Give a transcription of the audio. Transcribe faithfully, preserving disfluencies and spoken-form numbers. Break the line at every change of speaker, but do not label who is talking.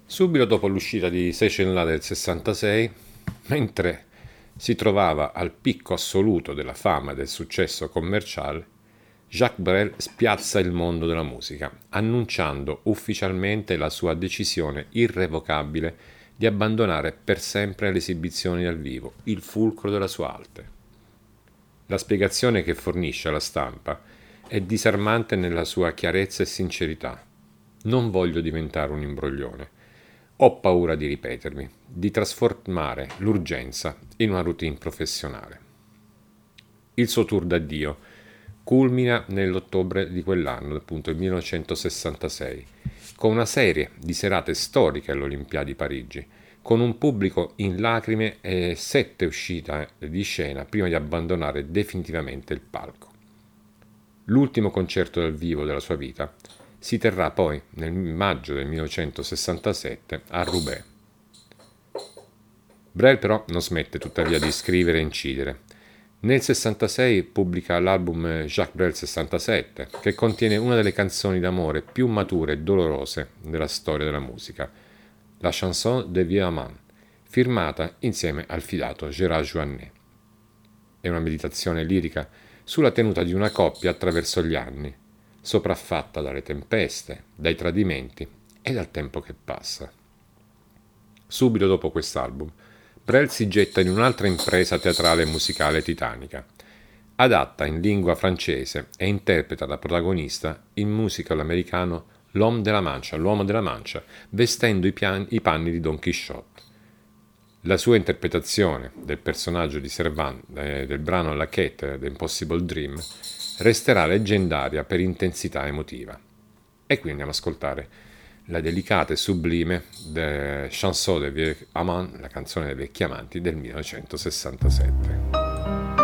Subito dopo l'uscita di Sei cellulari del sessantasei, mentre si trovava al picco assoluto della fama e del successo commerciale, Jacques Brel spiazza il mondo della musica, annunciando ufficialmente la sua decisione irrevocabile di abbandonare per sempre le esibizioni dal vivo, il fulcro della sua arte. La spiegazione che fornisce alla stampa è disarmante nella sua chiarezza e sincerità. Non voglio diventare un imbroglione. Ho paura di ripetermi, di trasformare l'urgenza in una routine professionale. Il suo tour d'addio culmina nell'ottobre di quell'anno, appunto il millenovecentosessantasei, con una serie di serate storiche all'Olimpiadi Parigi, con un pubblico in lacrime e sette uscite di scena prima di abbandonare definitivamente il palco. L'ultimo concerto dal vivo della sua vita si terrà poi nel maggio del millenovecentosessantasette a Roubaix. Brel però non smette tuttavia di scrivere e incidere. Nel sessantasei pubblica l'album Jacques Brel sessantasette, che contiene una delle canzoni d'amore più mature e dolorose della storia della musica, la Chanson de Vieux Amant, firmata insieme al fidato Gérard Jouannet. È una meditazione lirica sulla tenuta di una coppia attraverso gli anni, sopraffatta dalle tempeste, dai tradimenti e dal tempo che passa. Subito dopo quest'album, Brel si getta in un'altra impresa teatrale e musicale titanica. Adatta in lingua francese e interpreta da protagonista il musical americano L'Homme de la Mancha, l'uomo della Mancia, vestendo i, pian- i panni di Don Quixote. La sua interpretazione del personaggio di Servan eh, del brano La Quête The Impossible Dream resterà leggendaria per intensità emotiva. E qui andiamo ad ascoltare la delicata e sublime de Chanson de Vieux Amants, la canzone dei vecchi amanti del millenovecentosessantasette.